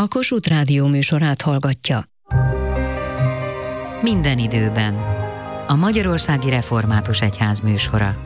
A Kossuth Rádió műsorát hallgatja. Minden időben. A Magyarországi Református Egyház műsora.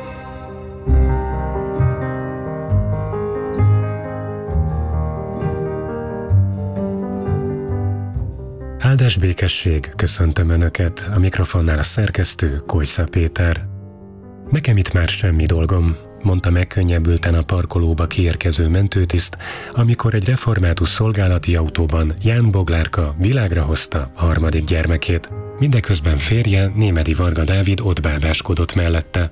Áldás békesség, köszöntöm Önöket, a mikrofonnál a szerkesztő, Kojsza Péter. Nekem itt már semmi dolgom, mondta megkönnyebbülten a parkolóba kiérkező mentőtiszt, amikor egy református szolgálati autóban Ján Boglárka világra hozta harmadik gyermekét. Mindeközben férje, Némedy Varga Dávid ott bábáskodott mellette.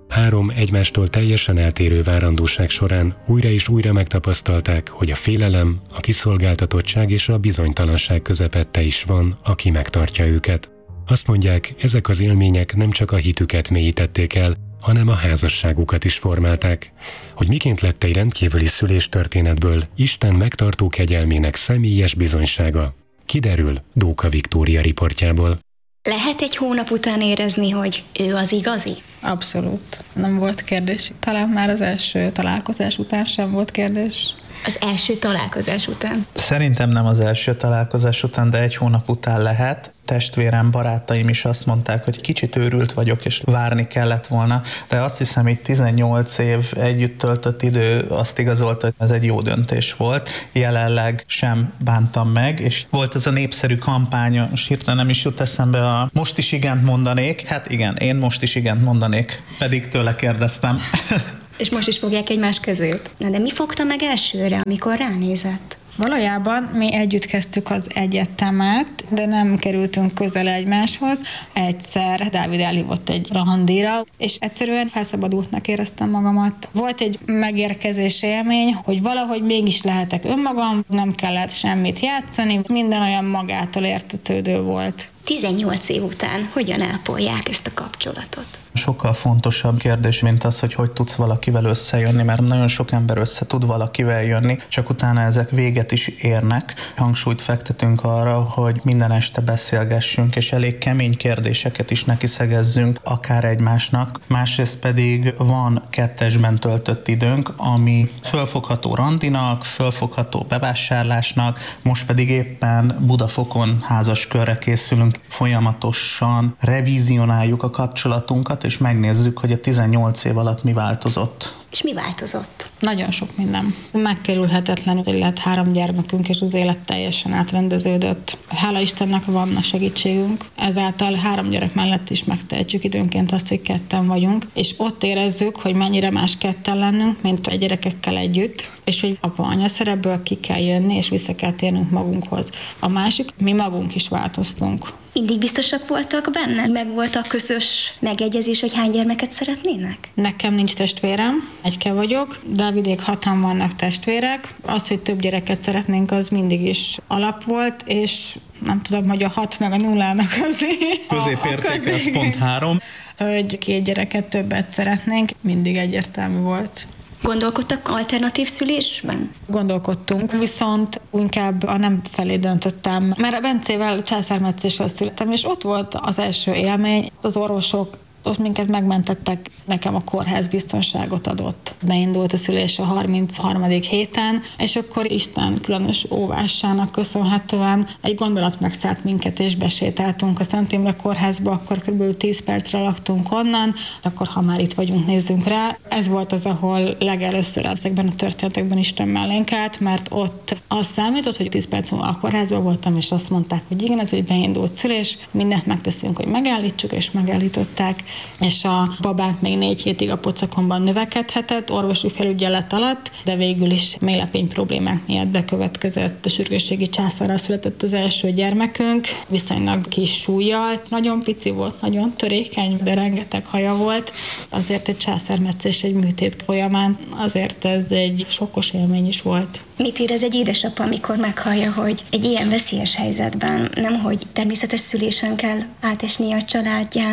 3 egymástól teljesen eltérő várandóság során újra és újra megtapasztalták, hogy a félelem, a kiszolgáltatottság és a bizonytalanság közepette is van, aki megtartja őket. Azt mondják, ezek az élmények nem csak a hitüket mélyítették el, hanem a házasságukat is formálták. Hogy miként lett egy rendkívüli szüléstörténetből Isten megtartó kegyelmének személyes bizonysága, kiderül Dóka Viktória riportjából. Lehet egy hónap után érezni, hogy ő az igazi? Abszolút. Nem volt kérdés. Talán már az első találkozás után sem volt kérdés. Az első találkozás után? Szerintem nem az első találkozás után, de egy hónap után lehet. Testvérem, barátaim is azt mondták, hogy kicsit őrült vagyok, és várni kellett volna, de azt hiszem, hogy 18 év együtt töltött idő azt igazolta, hogy ez egy jó döntés volt. Jelenleg sem bántam meg, és volt az a népszerű kampány, most hirtelen nem is jut eszembe a most is igent mondanék. Hát igen, én most is igent mondanék, pedig tőle kérdeztem. És most is fogják egymás között. Na de mi fogta meg elsőre, amikor ránézett? Valójában mi együtt kezdtük az egyetemet, de nem kerültünk közel egymáshoz. Egyszer Dávid elhívott egy randira, és egyszerűen felszabadultnak éreztem magamat. Volt egy megérkezés élmény, hogy valahogy mégis lehetek önmagam, nem kellett semmit játszani, minden olyan magától értetődő volt. 18 év után hogyan ápolják ezt a kapcsolatot? Sokkal fontosabb kérdés, mint az, hogy tudsz valakivel összejönni, mert nagyon sok ember össze tud valakivel jönni, csak utána ezek véget is érnek. Hangsúlyt fektetünk arra, hogy minden este beszélgessünk, és elég kemény kérdéseket is nekiszegezzünk akár egymásnak. Másrészt pedig van kettesben töltött időnk, ami fölfogható randinak, fölfogható bevásárlásnak, most pedig éppen Budafokon házaskörre készülünk. Folyamatosan revizionáljuk a kapcsolatunkat, és megnézzük, hogy a 18 év alatt mi változott. És mi változott? Nagyon sok minden. Megkerülhetetlen, hogy lett 3 gyermekünk, és az élet teljesen átrendeződött. Hála Istennek van a segítségünk. Ezáltal 3 gyerek mellett is megtehetjük időnként azt, hogy ketten vagyunk, és ott érezzük, hogy mennyire más ketten lennünk, mint a gyerekekkel együtt, és hogy apa-anya szerepből ki kell jönni, és vissza kell térnünk magunkhoz. A másik, mi magunk is változtunk. Mindig biztosak voltak benne? Meg volt a közös megegyezés, hogy hány gyermeket szeretnének? Nekem nincs testvérem, egyke vagyok, Dávidék 6-an vannak testvérek. Az, hogy több gyereket szeretnénk, az mindig is alap volt, és nem tudom, hogy a 6 meg a 0-nak azért. Középérték, ez pont 3. Hogy 2 gyereket többet szeretnénk, mindig egyértelmű volt. Gondolkodtak alternatív szülésben? Gondolkodtunk, viszont inkább a nem felé döntöttem. Mert a Bencével császármetszéssel születtem, és ott volt az első élmény, az orvosok ott minket megmentettek, nekem a kórház biztonságot adott. Beindult a szülés a 33. héten, és akkor Isten különös óvásának köszönhetően egy gondolat megszállt minket, és besétáltunk a Szent Imre kórházba, akkor kb. 10 percre laktunk onnan, akkor ha már itt vagyunk, nézzünk rá. Ez volt az, ahol legelőször ezekben a történetekben Isten mellénk állt, mert ott az számított, hogy 10 perc múlva a kórházban voltam, és azt mondták, hogy igen, ez egy beindult szülés, mindent megteszünk, hogy megállítsuk, és megállították. És a babánk még 4 hétig a pocakomban növekedhetett, orvosi felügyelet alatt, de végül is méhlepény problémák miatt bekövetkezett. A sürgősségi császárral született az első gyermekünk, viszonylag kis súllyal, nagyon pici volt, nagyon törékeny, de rengeteg haja volt. Azért egy császármetszés egy műtét folyamán, azért ez egy sokkos élmény is volt. Mit érez egy édesapa, amikor meghallja, hogy egy ilyen veszélyes helyzetben nemhogy természetes szülésen kell átesnie a családjának,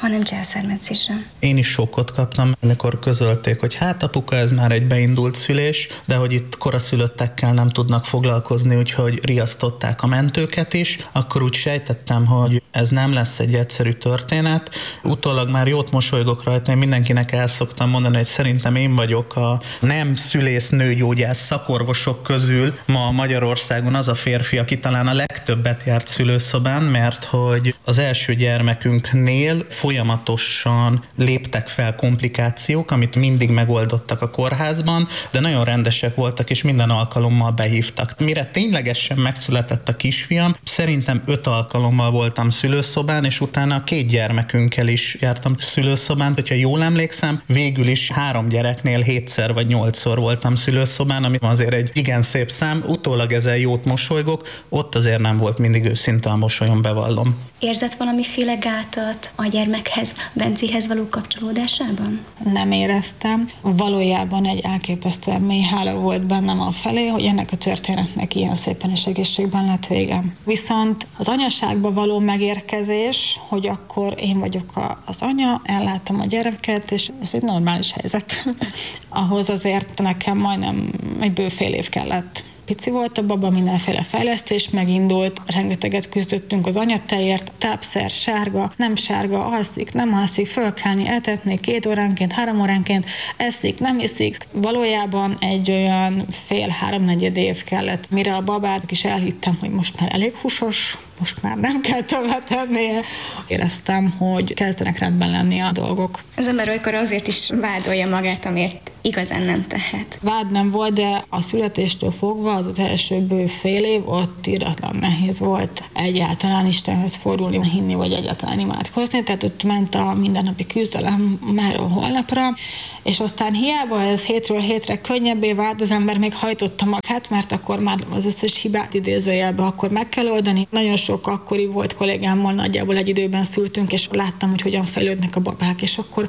hanem császármetszésre. Én is sokkot kaptam, amikor közölték, hogy hát apuka, ez már egy beindult szülés, de hogy itt koraszülöttekkel nem tudnak foglalkozni, úgyhogy riasztották a mentőket is, akkor úgy sejtettem, hogy ez nem lesz egy egyszerű történet. Utólag már jót mosolygok rajta, én mindenkinek el szoktam mondani, hogy szerintem én vagyok a nem szülész nőgyógyász szakorvosok közül ma Magyarországon az a férfi, aki talán a legtöbbet járt szülőszobán, mert hogy az első gyermekünknél folyamatosan léptek fel komplikációk, amit mindig megoldottak a kórházban, de nagyon rendesek voltak, és minden alkalommal behívtak. Mire ténylegesen megszületett a kisfiam, szerintem 5 alkalommal voltam szülőszobán, és utána 2 gyermekünkkel is jártam szülőszobán. Hogyha jól emlékszem, végül is 3 gyereknél 7-szer vagy 8-szor voltam szülőszobán, ami azért egy igen szép szám. Utólag ezzel jót mosolygok, ott azért nem volt mindig őszinte a mosolyom, bevallom. Érzett valamiféle gátat a gyermekhez, Bencéhez való kapcsolódásában? Nem éreztem. Valójában egy elképesztően mély hála volt bennem afelé, hogy ennek a történetnek ilyen szépen és egészségben lett vége. Viszont az anyaságba való megérkezés, hogy akkor én vagyok az anya, ellátom a gyereket, és ez egy normális helyzet. Ahhoz azért nekem majdnem egy bő fél év kellett. Pici volt a baba, mindenféle fejlesztés megindult, rengeteget küzdöttünk az anyatejért, tápszer, sárga, nem sárga, alszik, nem alszik, fölkelni, etetni 2 óránként, 3 óránként, eszik, nem iszik. Valójában egy olyan fél-háromnegyed év kellett, mire a babát is elhittem, hogy most már elég húsos, most már nem kell többet ennie. Éreztem, hogy kezdenek rendben lenni a dolgok. Az ember olykor azért is vádolja magát, amért igazán nem tehet. Vád nem volt, de a születéstől fogva az első bő fél év ott iratlan nehéz volt egyáltalán Istenhez fordulni, hinni vagy egyáltalán imádkozni, tehát ott ment a mindennapi küzdelem máról holnapra, és aztán hiába ez hétről hétre könnyebbé vált, az ember még hajtotta magát, mert akkor már az összes hibát idézőjelbe akkor meg kell oldani. Nagyon sok akkori volt kollégámmal, nagyjából egy időben szültünk, és láttam, hogy hogyan fejlődnek a babák, és akkor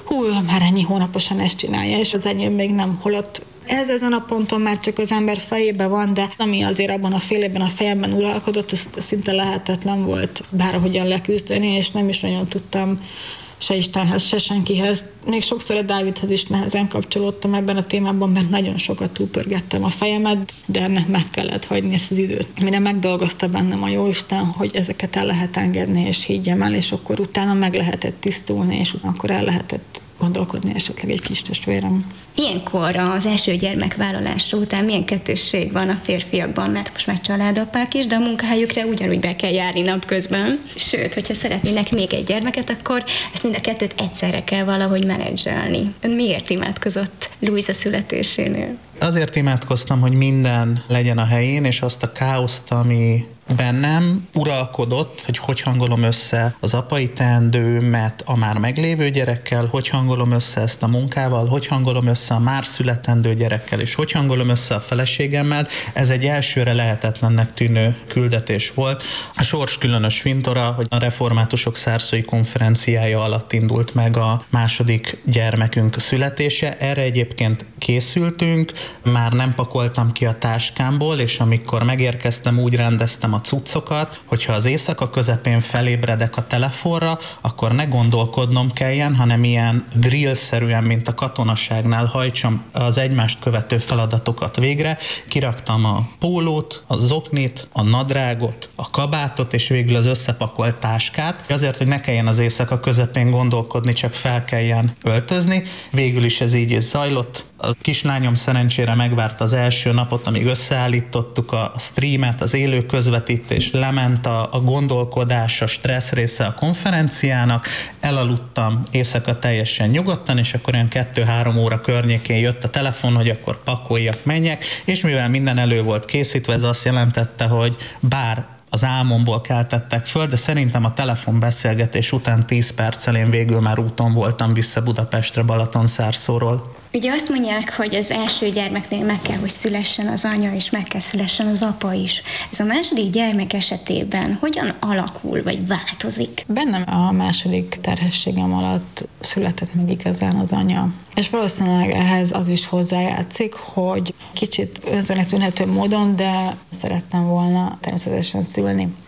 már ennyi hónaposan ezt csinálja, és az enyém még nem, holott ez ezen a ponton már csak az ember fejében van, de ami azért abban a fél évben a fejemben uralkodott, az szinte lehetetlen volt bárhogyan leküzdeni, és nem is nagyon tudtam se Istenhez, se senkihez. Még sokszor a Dávidhez is nehezen kapcsolódtam ebben a témában, mert nagyon sokat túlpörgettem a fejemet, de ennek meg kellett hagyni ezt az időt. Mire megdolgozta bennem a Jóisten, hogy ezeket el lehet engedni, és higgyem el, és akkor utána meg lehetett tisztulni, és akkor el lehetett gondolkodni esetleg egy kis testvérem. Ilyenkor az első gyermek vállalása után milyen kettősség van a férfiakban, mert most már családapák is, de a munkahelyükre ugyanúgy be kell járni napközben. Sőt, hogyha szeretnének még egy gyermeket, akkor ezt mind a kettőt egyszerre kell valahogy menedzselni. Ön miért imádkozott Luisa születésénél? Azért imádkoztam, hogy minden legyen a helyén, és azt a káoszt, ami bennem uralkodott, hogy hangolom össze az apai teendőmet a már meglévő gyerekkel, hogy hangolom össze ezt a munkával, hogy hangolom össze a már születendő gyerekkel, és hogy hangolom össze a feleségemmel. Ez egy elsőre lehetetlennek tűnő küldetés volt. A sors különös fintora, hogy a reformátusok szárszói konferenciája alatt indult meg a második gyermekünk születése. Erre egyébként készültünk, már nem pakoltam ki a táskámból, és amikor megérkeztem, úgy rendeztem a cuccokat, hogyha az éjszaka közepén felébredek a telefonra, akkor ne gondolkodnom kelljen, hanem ilyen drill-szerűen, mint a katonaságnál hajtsam az egymást követő feladatokat végre. Kiraktam a pólót, a zoknit, a nadrágot, a kabátot, és végül az összepakolt táskát, azért, hogy ne kelljen az éjszaka közepén gondolkodni, csak fel kelljen öltözni. Végül is ez így is zajlott. A kislányom szerencsére megvárta az első napot, amíg összeállítottuk a streamet, az élő közvetítés, lement a gondolkodás, a stressz része a konferenciának, elaludtam éjszaka teljesen nyugodtan, és akkor olyan 2-3 óra környékén jött a telefon, hogy akkor pakoljak, menjek, és mivel minden elő volt készítve, ez azt jelentette, hogy bár az álmomból keltettek föl, de szerintem a telefonbeszélgetés után 10 perccel én végül már úton voltam vissza Budapestre Balatonszárszóról. Ugye azt mondják, hogy az első gyermeknél meg kell, hogy szülessen az anya, és meg kell szülessen az apa is. Ez a második gyermek esetében hogyan alakul, vagy változik? Bennem a második terhességem alatt született meg igazán az anya. És valószínűleg ehhez az is hozzájátszik, hogy kicsit önzőnek tűnhető módon, de szerettem volna természetesen szülni.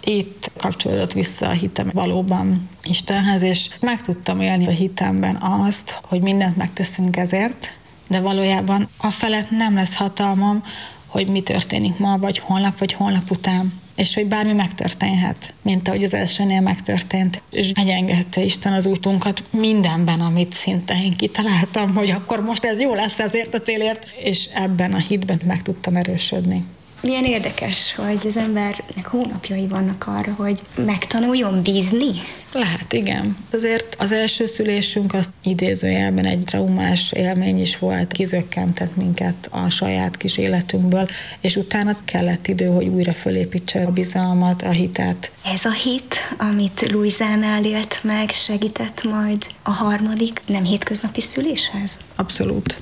Itt kapcsolódott vissza a hitem valóban Istenhez, és meg tudtam élni a hitemben azt, hogy mindent megteszünk ezért, de valójában afelett nem lesz hatalmam, hogy mi történik ma, vagy holnap után. És hogy bármi megtörténhet, mint ahogy az elsőnél megtörtént. És megengedte Isten az útunkat mindenben, amit szinte én kitaláltam, hogy akkor most ez jó lesz ezért a célért, és ebben a hitben meg tudtam erősödni. Milyen érdekes, hogy az embernek hónapjai vannak arra, hogy megtanuljon bízni. Lehet, igen. Azért az első szülésünk az idézőjelben egy traumás élmény is volt, kizökkentett minket a saját kis életünkből, és utána kellett idő, hogy újra fölépítse a bizalmat, a hitet. Ez a hit, amit Luisánál élt meg, segített majd a harmadik, nem hétköznapi szüléshez? Abszolút.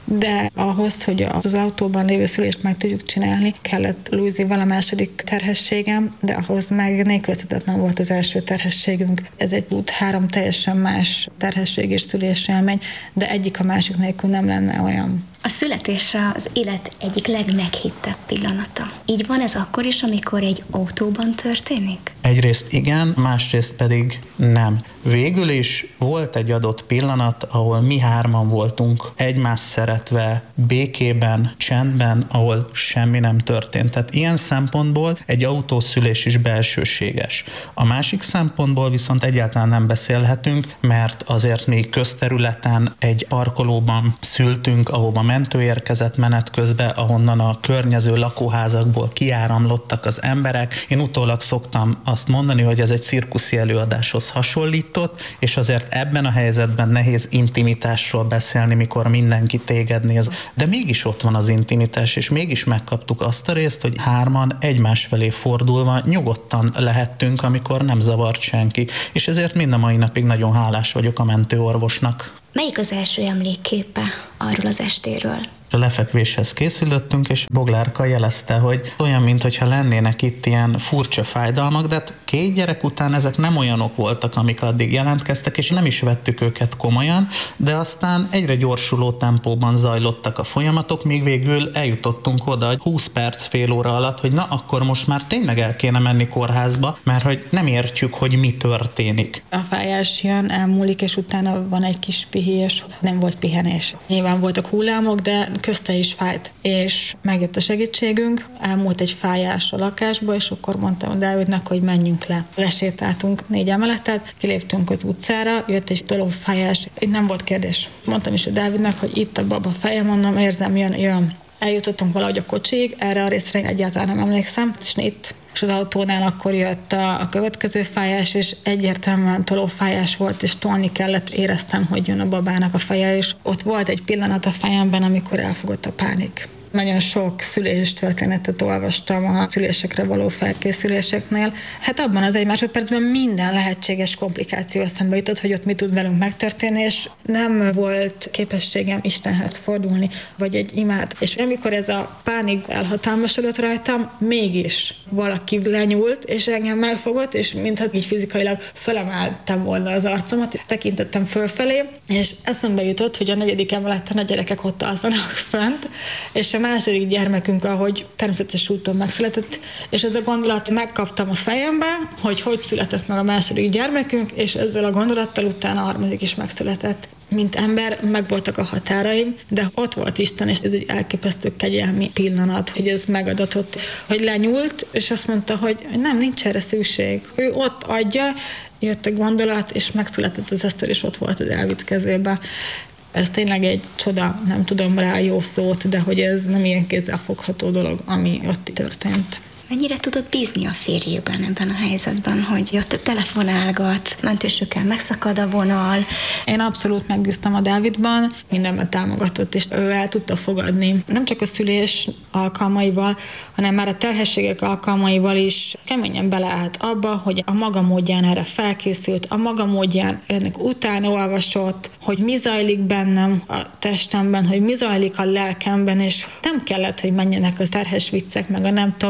De ahhoz, hogy az autóban lévő szülést meg tudjuk csinálni, kellett Luizival a második terhességem, de ahhoz meg nélkülözhetetlen volt az első terhességünk. Ez egy 3 teljesen más terhesség és szülésélmény, de egyik a másik nélkül nem lenne olyan. A születés az élet egyik legmeghittebb pillanata. Így van ez akkor is, amikor egy autóban történik? Egyrészt igen, másrészt pedig nem. Végül is volt egy adott pillanat, ahol mi 3 voltunk egymást szeretve, békében, csendben, ahol semmi nem történt. Tehát ilyen szempontból egy autószülés is belsőséges. A másik szempontból viszont egyáltalán nem beszélhetünk, mert azért még közterületen egy parkolóban szültünk, ahova mentő érkezett menet közben, ahonnan a környező lakóházakból kiáramlottak az emberek. Én utólag szoktam azt mondani, hogy ez egy cirkuszi előadáshoz hasonlított, és azért ebben a helyzetben nehéz intimitásról beszélni, mikor mindenki téged néz. De mégis ott van az intimitás, és mégis megkaptuk azt a részt, hogy 3 egymás felé fordulva nyugodtan lehettünk, amikor nem zavart senki. És ezért mind a mai napig nagyon hálás vagyok a mentőorvosnak. Melyik az első emlékképe arról az estéről? A lefekvéshez készülöttünk, és Boglárka jelezte, hogy olyan, mintha lennének itt ilyen furcsa fájdalmak, de 2 gyerek után ezek nem olyanok voltak, amik addig jelentkeztek, és nem is vettük őket komolyan, de aztán egyre gyorsuló tempóban zajlottak a folyamatok, míg végül eljutottunk oda, hogy 20 perc, fél óra alatt, hogy na, akkor most már tényleg el kéne menni kórházba, mert hogy nem értjük, hogy mi történik. A fájás jön, elmúlik, és utána van egy kis pihenés, nem volt pihenés. Nyilván voltak hullámok, de közte is fájt, és megjött a segítségünk, elmúlt egy fájás a lakásba, és akkor mondtam a Dávidnak, hogy menjünk le. Lesétáltunk 4 emeletet, kiléptünk az utcára, jött egy dologfájás, nem volt kérdés. Mondtam is a Dávidnak, hogy itt a baba feje, mondom, érzem, jön. Eljutottunk valahogy a kocsig, erre a részre egyáltalán nem emlékszem, és itt. És az autónál akkor jött a következő fájás, és egyértelműen tolófájás volt, és tolni kellett, éreztem, hogy jön a babának a feje, és ott volt egy pillanat a fejemben, amikor elfogott a pánik. Nagyon sok szüléstörténetet olvastam a szülésekre való felkészüléseknél. Hát abban az 1 másodpercben minden lehetséges komplikáció eszembe jutott, hogy ott mi tud velünk megtörténni, és nem volt képességem Istenhez fordulni, vagy egy imát. És amikor ez a pánik elhatalmasodott rajtam, mégis valaki lenyúlt, és engem megfogott, és mintha így fizikailag felemeltem volna az arcomat, tekintettem fölfelé, és eszembe jutott, hogy a 4. emeleten a gyerekek ott alszanak fönt, és a második gyermekünk, ahogy természetes úton megszületett, és ez a gondolat megkaptam a fejembe, hogy született meg a második gyermekünk, és ezzel a gondolattal utána a harmadik is megszületett. Mint ember megvoltak a határaim, de ott volt Isten, és ez egy elképesztő kegyelmi pillanat, hogy ez megadatott, hogy lenyúlt, és azt mondta, hogy nem, nincs erre szükség. Ő ott adja, jött a gondolat, és megszületett az Eszter, és ott volt a Dávid kezében. Ez tényleg egy csoda, nem tudom rá jó szót, de hogy ez nem ilyen kézzelfogható dolog, ami ott történt. Mennyire tudod bízni a férjében ebben a helyzetben, hogy ott telefonálgat, mentősökkel megszakad a vonal? Én abszolút megbíztam a Dávidban, mindenben támogatott, és ő el tudta fogadni. Nem csak a szülés alkalmaival, hanem már a terhességek alkalmaival is keményen beleállt abba, hogy a maga módján erre felkészült, a maga módján ennek utána olvasott, hogy mi zajlik bennem a testemben, hogy mi zajlik a lelkemben, és nem kellett, hogy menjenek a terhes viccek, meg a nem tudom, mert hogy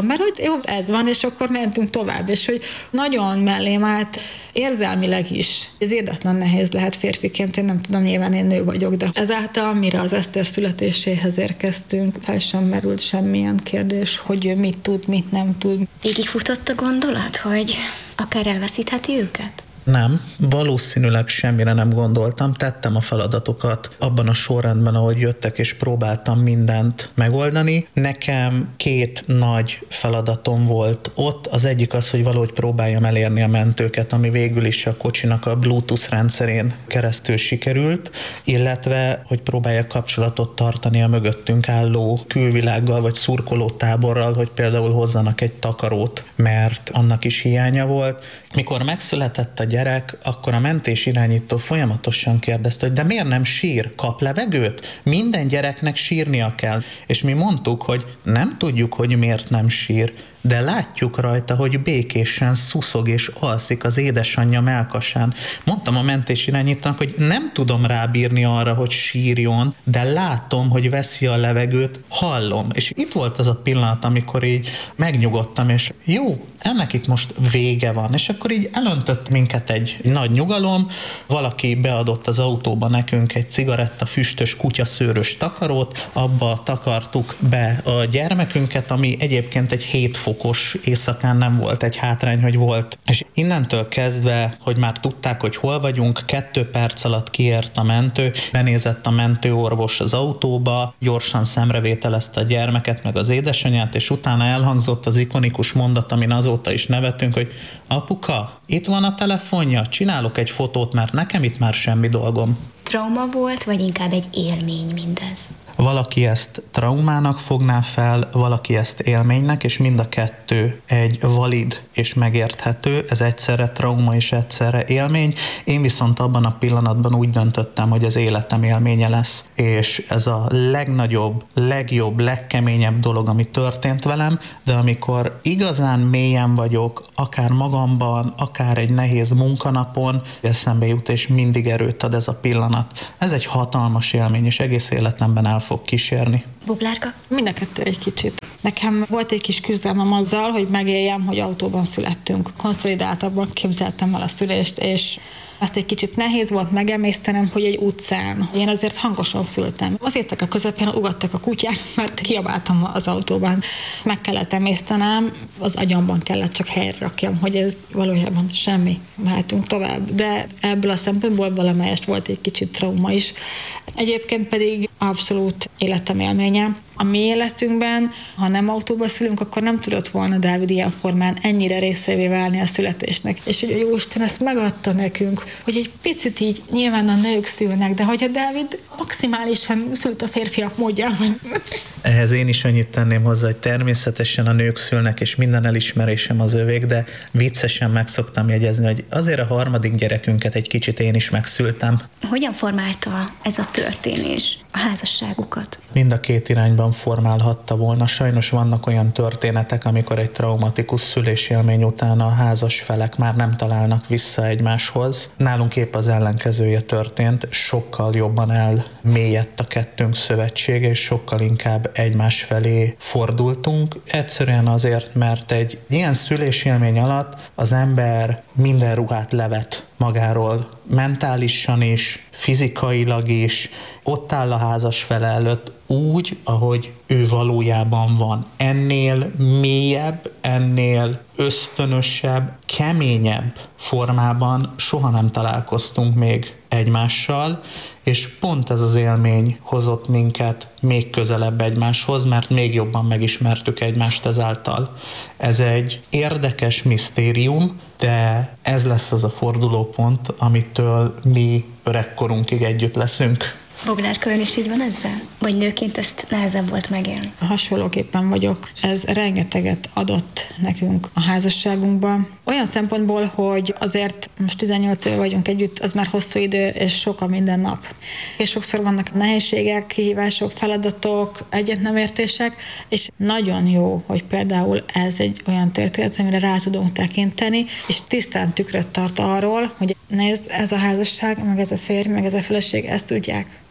jó, ez van, és akkor mentünk tovább, és hogy nagyon mellém állt érzelmileg is. Ez érdetlen nehéz lehet férfiként, én nem tudom, nyilván én nő vagyok, de ezáltal, mire az Eszter születéséhez érkeztünk, fel sem merült semmilyen kérdés, hogy ő mit tud, mit nem tud. Végigfutott a gondolat, hogy akár elveszítheti őket? Nem, valószínűleg semmire nem gondoltam, tettem a feladatokat abban a sorrendben, ahogy jöttek, és próbáltam mindent megoldani. Nekem 2 nagy feladatom volt ott, az egyik az, hogy valahogy próbáljam elérni a mentőket, ami végül is a kocsinak a Bluetooth rendszerén keresztül sikerült, illetve, hogy próbálják kapcsolatot tartani a mögöttünk álló külvilággal, vagy szurkolótáborral, hogy például hozzanak egy takarót, mert annak is hiánya volt. Mikor megszületett a gyerek, akkor a mentés irányító folyamatosan kérdezte, hogy de miért nem sír? Kap levegőt? Minden gyereknek sírnia kell. És mi mondtuk, hogy nem tudjuk, hogy miért nem sír, de látjuk rajta, hogy békésen szuszog és alszik az édesanyja mellkasán. Mondtam a mentésirányítónak, hogy nem tudom rábírni arra, hogy sírjon, de látom, hogy veszi a levegőt, hallom. És itt volt az a pillanat, amikor így megnyugodtam, és jó, ennek itt most vége van. És akkor így elöntött minket egy nagy nyugalom, valaki beadott az autóba nekünk egy cigaretta füstös kutyaszőrös takarót, abba takartuk be a gyermekünket, ami egyébként egy 7 fokos éjszakán nem volt egy hátrány, hogy volt. És innentől kezdve, hogy már tudták, hogy hol vagyunk, 2 perc alatt kiért a mentő, benézett a mentőorvos az autóba, gyorsan szemrevételezte a gyermeket, meg az édesanyját, és utána elhangzott az ikonikus mondat, amin azóta is nevetünk, hogy apuka, itt van a telefonja, csinálok egy fotót, mert nekem itt már semmi dolgom. Trauma volt, vagy inkább egy élmény mindez? Valaki ezt traumának fogná fel, valaki ezt élménynek, és mind a 2 egy valid és megérthető, ez egyszerre trauma és egyszerre élmény. Én viszont abban a pillanatban úgy döntöttem, hogy az életem élménye lesz, és ez a legnagyobb, legjobb, legkeményebb dolog, ami történt velem, de amikor igazán mélyen vagyok, akár magamban, akár egy nehéz munkanapon, eszembe jut, és mindig erőt ad ez a pillanat. Ez egy hatalmas élmény, és egész életemben el fog kísérni. Bublárka? Mind a 2 egy kicsit. Nekem volt egy kis küzdelmem azzal, hogy megéljem, hogy autóban születtünk. Konszolidáltabban képzeltem el a szülést, és azt egy kicsit nehéz volt megemésztenem, hogy egy utcán. Én azért hangosan szültem. Az éjszaka közepén ugattak a kutyák, mert kiabáltam az autóban. Meg kellett emésztenem, az agyamban kellett csak helyre rakjam, hogy ez valójában semmi. Mehetünk tovább. De ebből a szempontból valamelyest volt egy kicsit trauma is. Egyébként pedig abszolút életem élménye. A mi életünkben, ha nem autóba szülünk, akkor nem tudott volna Dávid ilyen formán ennyire részévé válni a születésnek. És hogy a Jóisten ezt megadta nekünk, hogy egy picit így nyilván a nők szülnek, de hogy a Dávid maximálisan szült a férfiak módjában. Ehhez én is annyit tenném hozzá, hogy természetesen a nők szülnek, és minden elismerésem az övék, de viccesen meg szoktam jegyezni, hogy azért a 3. gyerekünket egy kicsit én is megszültem. Hogyan formálta ez a történés a házasságukat? Mind a 2 irányban formálhatta volna. Sajnos vannak olyan történetek, amikor egy traumatikus szülésélmény után a házas felek már nem találnak vissza egymáshoz. Nálunk épp az ellenkezője történt, sokkal jobban elmélyedt a 2 szövetsége, és sokkal inkább egymás felé fordultunk. Egyszerűen azért, mert egy ilyen szülésélmény alatt az ember minden ruhát levet magáról, mentálisan is, fizikailag is, ott áll a házas fele előtt úgy, ahogy ő valójában van. Ennél mélyebb, ennél ösztönösebb, keményebb formában soha nem találkoztunk még egymással, és pont ez az élmény hozott minket még közelebb egymáshoz, mert még jobban megismertük egymást ezáltal. Ez egy érdekes misztérium, de ez lesz az a fordulópont, amitől mi öregkorunkig együtt leszünk. Boglárka, ön is így van ezzel? Vagy nőként ezt nehezebb volt megélni? Hasonlóképpen vagyok. Ez rengeteget adott nekünk a házasságunkban. Olyan szempontból, hogy azért most 18 éve vagyunk együtt, az már hosszú idő, és sok a minden nap. És sokszor vannak nehézségek, kihívások, feladatok, egyetnemértések, és nagyon jó, hogy például ez egy olyan történet, amire rá tudunk tekinteni, és tisztán tükröt tart arról, hogy nézd, ez a házasság, meg ez a férj, meg ez a feleség, ezt tudják.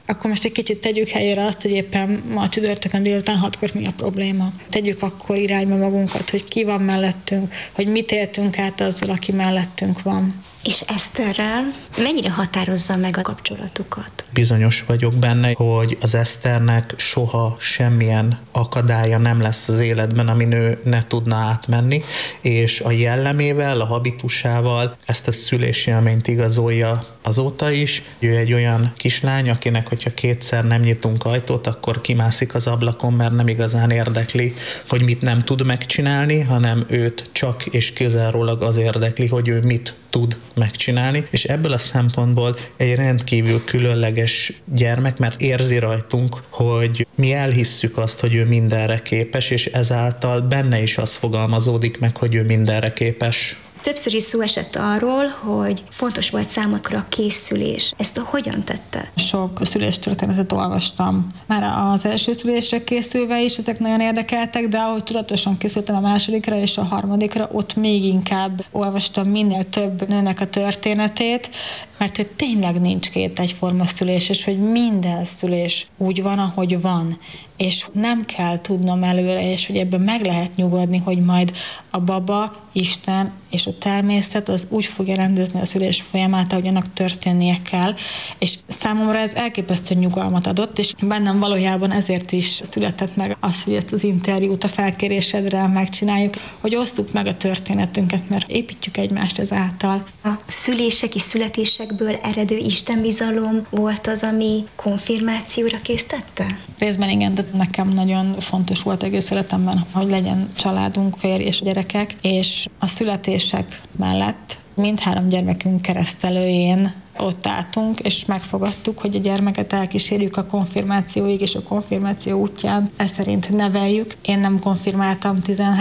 akkor most egy kicsit tegyük helyére azt, hogy éppen ma csütörtökön délután 6-kor mi a probléma. Tegyük akkor irányba magunkat, hogy ki van mellettünk, hogy mit éltünk át azzal, aki mellettünk van. És Eszterrel mennyire határozza meg a kapcsolatukat? Bizonyos vagyok benne, hogy az Eszternek soha semmilyen akadálya nem lesz az életben, amin ő ne tudna átmenni, és a jellemével, a habitusával ezt a szülésélményt igazolja azóta is. Ő egy olyan kislány, akinek, hogyha kétszer nem nyitunk ajtót, akkor kimászik az ablakon, mert nem igazán érdekli, hogy mit nem tud megcsinálni, hanem őt csak és kizárólag az érdekli, hogy ő mit tud megcsinálni, és ebből a szempontból egy rendkívül különleges gyermek, mert érzi rajtunk, hogy mi elhisszük azt, hogy ő mindenre képes, és ezáltal benne is az fogalmazódik meg, hogy ő mindenre képes. Többször is szó esett arról, hogy fontos volt számodra a készülés. Ezt hogyan tette? Sok szüléstörténetet olvastam. Már az első szülésre készülve is ezek nagyon érdekeltek, de ahogy tudatosan készültem a másodikra és a harmadikra, ott még inkább olvastam minél több nőnek a történetét, mert hogy tényleg nincs két egyforma szülés, és hogy minden szülés úgy van, ahogy van. És nem kell tudnom előre, és hogy ebben meg lehet nyugodni, hogy majd a baba, Isten és a természet az úgy fogja rendezni a szülés folyamát, ahogy annak történnie kell. És számomra ez elképesztő nyugalmat adott, és bennem valójában ezért is született meg az, hogy ezt az interjút a felkérésedre megcsináljuk, hogy osszuk meg a történetünket, mert építjük egymást ezáltal. A szülések és születésekből eredő istenbizalom volt az, ami konfirmációra késztette? Részben igen, de nekem nagyon fontos volt egész életemben, hogy legyen családunk, férj és gyerekek, és a születések mellett mindhárom gyermekünk keresztelőjén ott álltunk, és megfogadtuk, hogy a gyermeket elkísérjük a konfirmációig, és a konfirmáció útján ezt szerint neveljük. Én nem konfirmáltam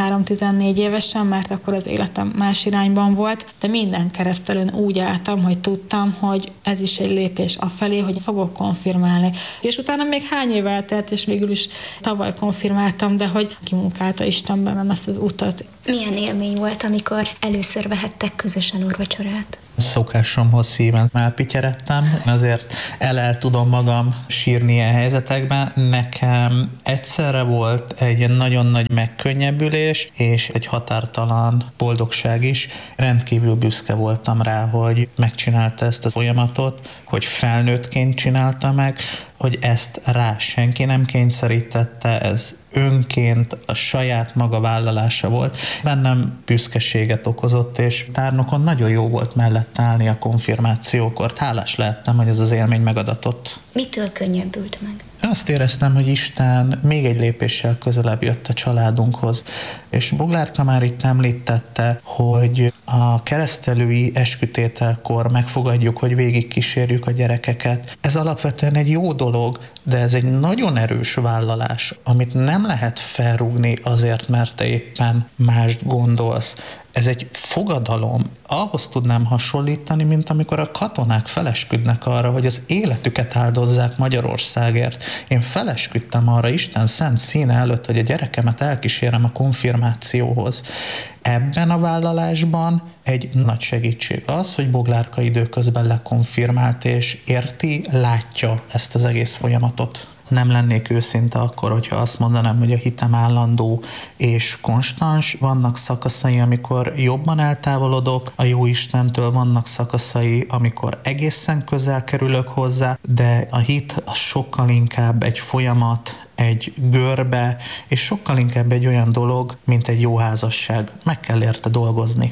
13-14 évesen, mert akkor az életem más irányban volt, de minden keresztelőn úgy álltam, hogy tudtam, hogy ez is egy lépés afelé, hogy fogok konfirmálni. És utána még hány év eltelt, és végül is tavaly konfirmáltam, de hogy kimunkálta Isten bennem ezt az utat. Milyen élmény volt, amikor először vehettek közösen úrvacsorát? Szokásomhoz híven elpityeredtem, azért el tudom magam sírni ilyen helyzetekben. Nekem egyszerre volt egy nagyon nagy megkönnyebbülés, és egy határtalan boldogság is. Rendkívül büszke voltam rá, hogy megcsinálta ezt a folyamatot, hogy felnőttként csinálta meg, hogy ezt rá senki nem kényszerítette, ez önként a saját maga vállalása volt. Bennem büszkeséget okozott, és tárnokon nagyon jó volt mellett állni a konfirmációkor. Hálás lehettem, hogy ez az élmény megadatott. Mitől könnyebbült meg? Azt éreztem, hogy Isten még egy lépéssel közelebb jött a családunkhoz. És Boglárka már itt említette, hogy a keresztelői eskütételkor megfogadjuk, hogy végig kísérjük a gyerekeket. Ez alapvetően egy jó dolog, de ez egy nagyon erős vállalás, amit nem lehet felrúgni azért, mert te éppen mást gondolsz. Ez egy fogadalom. Ahhoz tudnám hasonlítani, mint amikor a katonák felesküdnek arra, hogy az életüket áldozzák Magyarországért. Én felesküdtem arra Isten szent színe előtt, hogy a gyerekemet elkísérem a konfirmációhoz. Ebben a vállalásban egy nagy segítség az, hogy Boglárka időközben lekonfirmált, és érti, látja ezt az egész folyamatot. Nem lennék őszinte akkor, hogyha azt mondanám, hogy a hitem állandó és konstans. Vannak szakaszai, amikor jobban eltávolodok a jó Istentől, vannak szakaszai, amikor egészen közel kerülök hozzá, de a hit az sokkal inkább egy folyamat, egy görbe, és sokkal inkább egy olyan dolog, mint egy jó házasság. Meg kell érte dolgozni.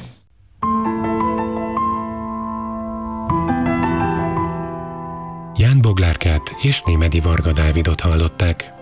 Ján Boglárkát és Némedy Varga Dávidot hallották.